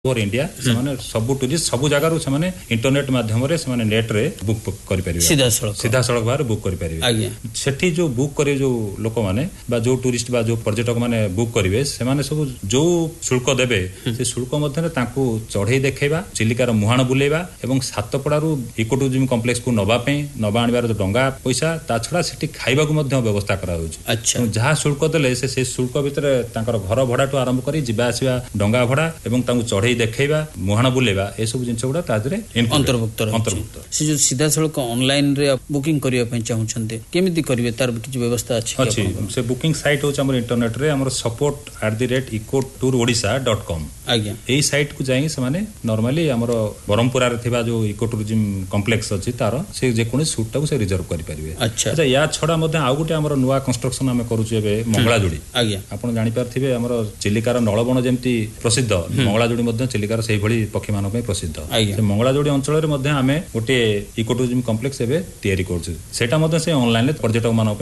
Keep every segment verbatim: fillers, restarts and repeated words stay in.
Over India से सब tourist सब जगार से इंटरनेट माध्यम से नेट रे बुक कर सीधा सीधा सड़क भाव बुक कर सेठी जो बुक करे जो लोक माने बा जो टूरिस्ट बा जो पर्यटक माने बुक करेंगे से सब जो शुल्क देवे से शुल्क मध्य चढ़ई देखा चिलिकार मुहाण बुलेवा और सातपड़ारू इको टूरिज्म कॉम्प्लेक्स को नवाई नवा आनबार जो डंगा पैसा ता छड़ा से खाइबा व्यवस्था करा जहाँ शुल्क देले से शुल्क भितर घर भड़ा ठू आरंभ कर जीवा आसवा डंगा भड़ा और चढ़ई देखा मुहाण बुलेवा ए सब जिन गुड़ा अंतर्भुक्त अंतर्भुक्त से जो सीधा सड़क ऑनलाइन रे बुकिंग करबा चाहूछन्ते केमिति करिवे तार किछ व्यवस्था अछि अछि से बुकिंग साइट होछ हमर इंटरनेट रे हमर support at the rate eco tour Odisha dot com आज्ञा एई साइट को जाई से माने नॉर्मली हमर बरमपुरा रे थिबा जो इको टूरिज्म कॉम्प्लेक्स अछि तार से जे कोनी सूट टा से रिजर्व करि परिवे। अच्छा अच्छा या छोडा मध्ये आ गुटे हमर नुवा कंस्ट्रक्शन हम करूछु एबे मंगलाजोड़ी आज्ञा आपण जानि पारथिबे हमर चिलिकार नळबण जेमति प्रसिद्ध मंगलाजोड़ी चिलिकार से पक्षी मान प्रसिद्ध मंगलाजोड़ी अंचल आम गोटे इको टूरिज्म कॉम्प्लेक्स तैयारी करा से ऑनलाइन पर्यटक मान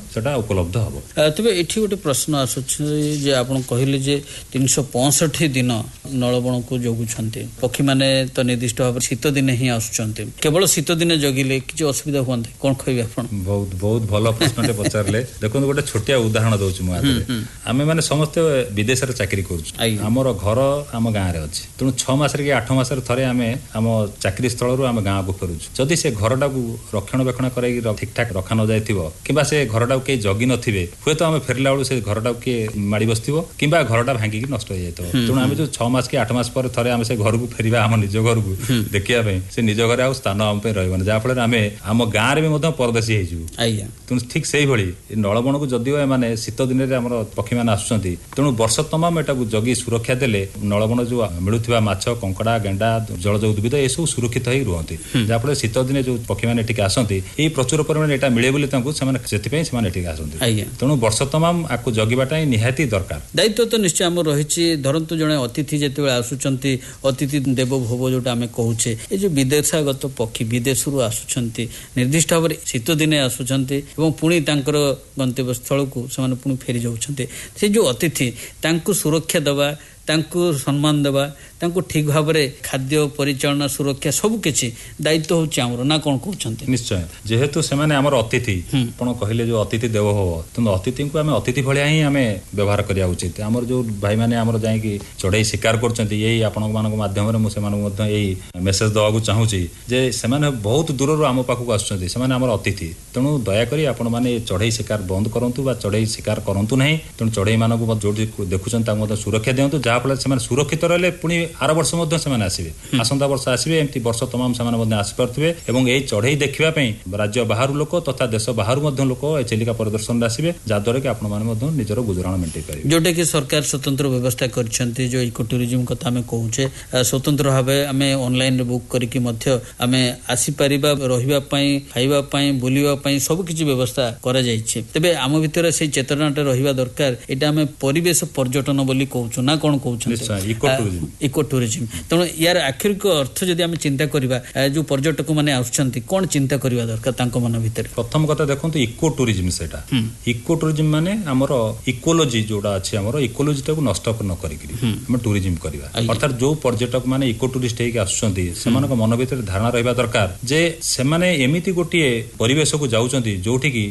उपलब्ध हम। तेज ये गोटे प्रश्न आसुचे आप कहले जे तीन सौ पैंसठ दिन नलबण को जगुंट पक्षी मैंने तो निर्दिष्ट भाव शीत दिन ही आसुंच केवल शीत दिन जगिले कि असुविधा हुआ कौन कहे आप बहुत बहुत भल प्रश्न पचारे देखो गोटे छोटिया उदाहरण दूसरी आम मैंने समस्ते विदेश में चाकरी कर घर आम गाँव में अच्छे तेणु छह मसरे कि आठ मसरे थे आम आम चाकरी स्थल आम गाँव को फेरुछु जदि से घरटा को रक्षणाबेक्षण कर ठीक ठाक रखा न जाए कि से घरटा कई जगी नथिबे हुए तो आम फेरला बेलू से घरटा किए माड़ी बसथिबो कि घरटा भांगिकी नष्ट हो जाए तेणु आम जो छह मास कि आठ मास पर थे आम से घर को फेरिबा आम निज घर को देखा से निज घर आ स्थान आम रही जहाँफल आम आम गाँव में परदेशी हो तेणु ठीक से नलबण को जदिव एम शीत दिन में आम पक्षी मैंने आसुँच तेणु वर्ष तमाम एटा जगी सुरक्षा देले नलबण जो मिलुवा माछ कंकड़ा गेंडा जलज उद्भिद ये सब सुरक्षित ही रुहति जहाँफल शीत दिन जो पक्षी मैंने एटिक आसती ये प्रचुर परिमाण एटा मिले बोली से आसती तेणु वर्ष तमाम आपको जगवाटा निहाती दरकार। दायित्व तो निश्चय आम रही धरतु जड़े अतिथि जिते आसुंच अतिथि देवो भव जोटा आम कहूचे ये जो विदेशागत पक्षी विदेश आसुंच निर्दिष्ट भाव में शीत दिने आसुंच पुणी गंतव्य स्थल को से फेरी जाऊँच से जो अतिथि सुरक्षा देवा तांको सम्मान देवा तांको ठीक भाव में खाद्य परिचालना सुरक्षा सब किसी दायित्व होची हमरो ना कोन कहउछन्ते। निश्चय जेहेतु से माने हमर अतिथि आपण कहले जो अतिथि देव हो त अतिथि को हम अतिथि भलिया ही हमें व्यवहार करिया उचित हमर जो भाई माने हमर जाई कि चढ़ई शिकार करछन्ती यही आपण मानक माध्यम रे मु से मानक मध्य यही मेसेज दवा को चाहूची जे से माने बहुत दूर रो हम पाखु आछन्ती से माने हमर अतिथि तेणु दया करी आपण माने चढ़ई शिकार बंद करंतु बा चढ़ई शिकार करंतु नहीं तेणु चढ़ई मानक जोडी देखुछन ता मध्य सुरक्षा देंतु जा फल से सुरक्षित रहिले पुणी आर वर्ष आसवे आसंता वर्ष आसवे एमती वर्ष तमाम से आसपे और यही चढ़ई देखा राज्य बाहर लोक तथा देश बाहर लोक चिलिका परिदर्शन आसवे जहाद्वारा कि आपण मैंने निजर गुजराण मेंटेन करेंगे जोटा कि सरकार स्वतंत्र व्यवस्था करछन्ती जो इको टूरिज्म कथा आम कहूचे स्वतंत्र भाव आम ऑनलाइन बुक करके आम आसीपर रही खावाई बुलवाई सबकि व्यवस्था करा जाइछे तेबे आम भितर से चेतनाटा रहिबा दरकार एटा आम परिवेश पर्यटन बोली कहूछु ना कोन कहूछु इको टूरिज्म तेणु यार आखिर को अर्थ जदि आम चिंता करवा जो पर्यटक मैंने आसुंच कौन चिंता करवा दरकार मन भीतर प्रथम कथा देखो इको टूरिज्म से इको टूरिज्म माने आमर इकोलोजी जोड़ा अच्छे आमर इकोलोजी टाक नष्ट न कर टूरिज्म करवा अर्थात जो पर्यटक माने इको टूरिस्ट होकर आसुंच से मन भीतर धारणा रहा दरकार जे से एमती गोटे परिवेश को जाऊँच जोटि की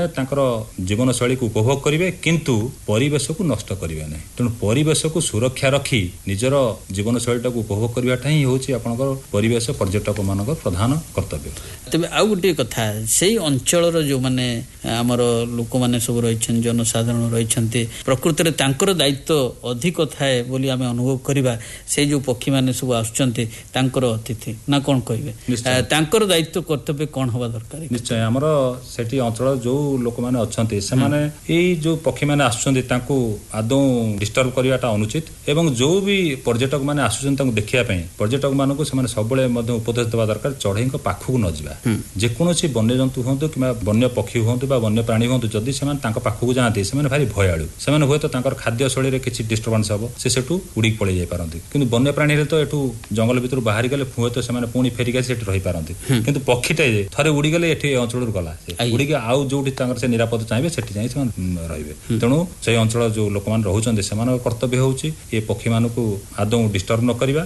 जीवन शैली को उपभोग करेंगे किंतु परिवेश को नष्ट करेंगे ना तेणु परिवेश को सुरक्षा रखी निजर जीवन शैली को उपभोग करवाटा ही हूँ आपंकर परिवेश पर्यटक मान प्रधान कर्तव्य। तेज आउ गोटे कथा से अंचल जो मैंने आमर लोक मैंने सब रही जनसाधारण रही प्रकृत में तांकर दायित्व अधिक थाए बोली आम अनुभव करवा से जो पक्षी मैंने सब आसुंच अतिथि ना कौन कहे तांकर दायित्व कर्तव्य कौन हवा दरकार। निश्चय आमर सेठी अंचल जो लोक मैंने अच्छा से जो पक्षी मैंने आसुंच आदौ डिस्टर्ब करवाटा अनुचित एवं जो भी पर्यटक मैंने आसुंच देखा पर्यटक मानक सब उपदेश देवा दरकार चढ़ई पाखक न जावा जेकोसी वन्य जंतु हूँ कि वन्य पक्षी हूँ वन्य प्राणी हूँ जदि से पाखक जाती से भारी भयालु से हुए तो खाद्य शैली किसी डिस्टर्बांस हम से उड़ी पड़े जाई पारती कि वन्य प्राणी तो एठू जंगल भितर बाहरी गले हुए तो से पुणी फेरिक रही पारती कि पक्षीटे थे उड़ीगले ये अंचल गला उड़ी आउ जो से निरापद चाहिए से रे तेणु से अंचल जो लोक मैंने रोचे से कर्तव्य हूँ ये पक्षी मानक आदौ ଡିଷ୍ଟର୍ବ ନ କରିବା